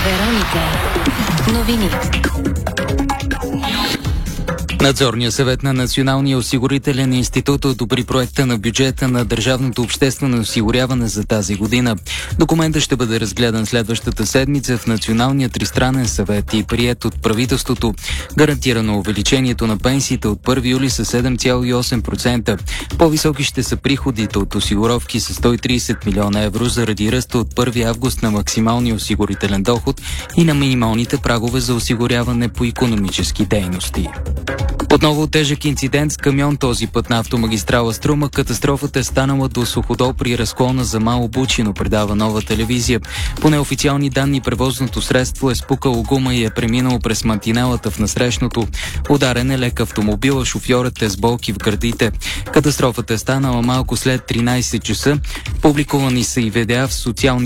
Вероните новини. Надзорният съвет на Националния осигурителен институт одобри проекта на бюджета на Държавното обществено осигуряване за тази година. Документът ще бъде разгледан следващата седмица в Националния тристранен съвет и приет от правителството. Гарантирано увеличението на пенсиите от 1 юли с 7,8%. По-високи ще са приходите от осигуровки с 130 милиона евро заради ръста от 1 август на максималния осигурителен доход и на минималните прагове за осигуряване по икономически дейности. Отново тежък инцидент с камион, този път на автомагистрала Струма. Катастрофата е станала до Суходол при разклона за Мало Бучино, предава Нова телевизия. По неофициални данни превозното средство е спукало гума и е преминало през мантинелата в насрещното. Ударен е лек автомобил, а шофьорът е с болки в гърдите. Катастрофата е станала малко след 13 часа. Публикувани са и видеа в социални